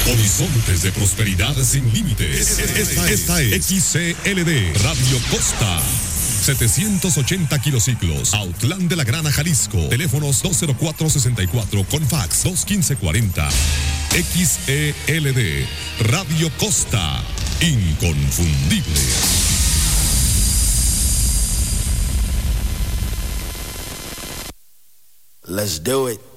Horizontes de prosperidad sin límites. Esta es XCLD Radio Costa. 780 kilociclos, Autlán de la Grana, Jalisco. Teléfonos 204-64 con fax 215-40. XELD Radio Costa. Inconfundible. Let's do it.